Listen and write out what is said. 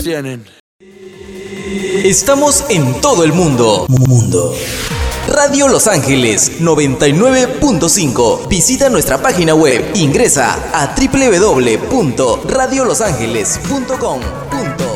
tienen. Estamos en todo el mundo. Radio Los Ángeles 99.5. Visita nuestra página web. Ingresa a www.radiolosangeles.com.